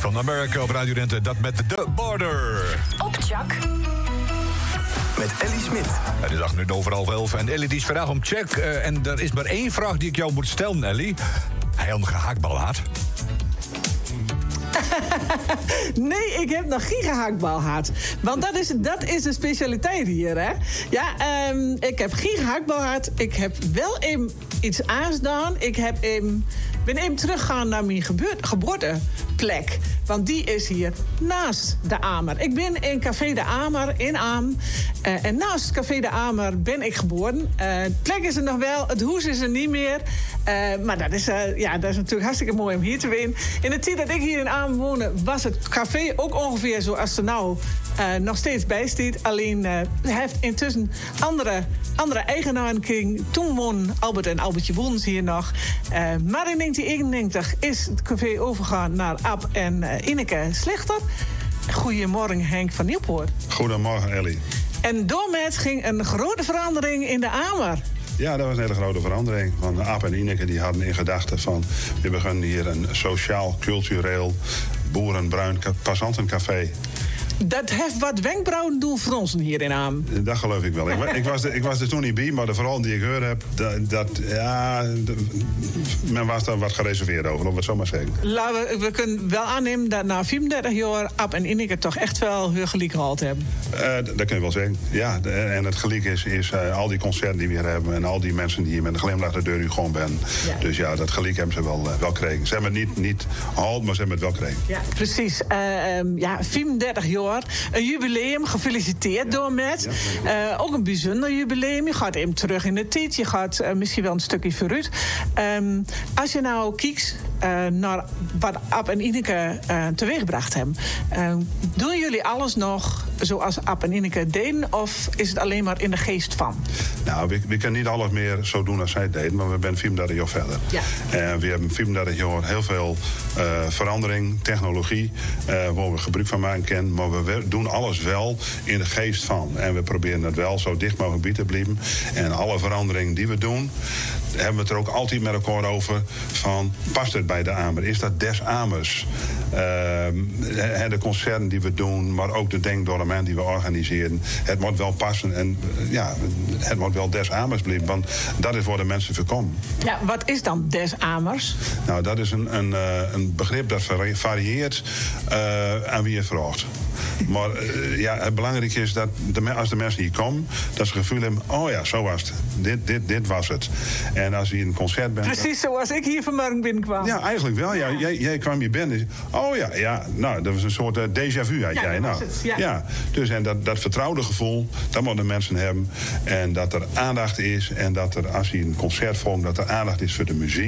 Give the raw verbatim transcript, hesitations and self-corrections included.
Van America op Radio Rente, dat met The Border. Op Chuck. Met Ellie Smit. Het is acht minuten over half elf en Ellie die is vandaag om check. Uh, en er is maar één vraag die ik jou moet stellen, Ellie. Hij had een gehaktbal gehad. Nee, ik heb nog geen gehaktbal gehad. Want dat is, dat is de specialiteit hier, hè. Ja, um, ik heb geen gehaktbal gehad. Ik heb wel even iets aangedaan. Ik heb even, ben even teruggegaan naar mijn gebeurt, geboorteplek. Want die is hier naast de Amer. Ik ben in Café de Amer in Aam. Uh, en naast Café de Amer ben ik geboren. Uh, de plek is er nog wel, het huis is er niet meer. Uh, maar dat is, uh, ja, dat is natuurlijk hartstikke mooi om hier te zijn. In de tijd dat ik hier in Aam woonde, was het café ook ongeveer zoals er nou uh, nog steeds bij staat. Alleen uh, heeft intussen andere, andere eigenaren gekregen. Toen woonden Albert en Albertje Woens hier nog. Uh, maar in negentien eenennegentig is het café overgegaan naar Ab en uh, Ineke Slechter. Goedemorgen, Henk van Nieuwpoort. Goedemorgen, Ellie. En doormet ging een grote verandering in de Amer. Ja, dat was een hele grote verandering. Want Ab en Ineke die hadden in gedachten van... we beginnen hier een sociaal, cultureel, boerenbruin passantencafé. Dat heeft wat wenkbrauwen doen fronsen hier in Aam. Dat geloof ik wel. Ik, ik, was, er, ik was er toen niet bij, maar de verhalen die ik gehoord heb... dat, dat ja, de, men was daar wat gereserveerd over, om het zo maar zeggen. Laten we, we kunnen wel aannemen dat na vierendertig jaar... Ab en Ineke toch echt wel hun gelijk gehaald hebben. Uh, dat kun je wel zeggen, ja. De, en het gelijk is, is uh, al die concerten die we hier hebben... en al die mensen die hier met een glimlach de deur nu gewoon ben. Ja. Dus ja, dat gelijk hebben ze wel, uh, wel gekregen. Ze hebben het niet, niet gehaald, maar ze hebben het wel gekregen. Ja, precies. Uh, um, ja, vierendertig jaar... Een jubileum, gefeliciteerd door met. Ja, uh, ook een bijzonder jubileum. Je gaat even terug in de tijd. Je gaat uh, misschien wel een stukje vooruit. Um, als je nou kijkt uh, naar wat Ab en Ineke uh, teweeggebracht hebben. Uh, doen jullie alles nog zoals Ab en Ineke deden? Of is het alleen maar in de geest van? Nou, we, we kunnen niet alles meer zo doen als zij deden. Maar we zijn vierendertig jaar verder. Ja. En we hebben vierendertig jaar heel veel uh, verandering, technologie. Uh, waar we gebruik van maken kunnen. Maar we doen alles wel in de geest van. En we proberen het wel zo dicht mogelijk bij te blijven. En alle veranderingen die we doen... hebben we het er ook altijd met elkaar over... van, past het bij de Amer? Is dat des Amers? Uh, de concerten die we doen... maar ook de denkdormen die we organiseren... het moet wel passen en uh, ja, het moet wel des Amers blijven. Want dat is waar de mensen voor komen. Ja, wat is dan des Amers? Nou, dat is een, een, een begrip dat varieert uh, aan wie je vraagt. Maar uh, ja, het belangrijke is dat de, als de mensen hier komen... dat ze het gevoel hebben, oh ja, zo was het. Dit, dit, dit was het. En als je in een concert bent... Precies zoals ik hier vanmorgen binnenkwam. Ja, eigenlijk wel. Ja. Jij, jij kwam hier binnen. Oh ja, ja, nou, dat was een soort uh, déjà vu had ja, jij. Nou, het, ja. ja. Dus en dat, dat vertrouwde gevoel, dat moeten mensen hebben. En dat er aandacht is. En dat er, als je een concert vormt, dat er aandacht is voor de muziek.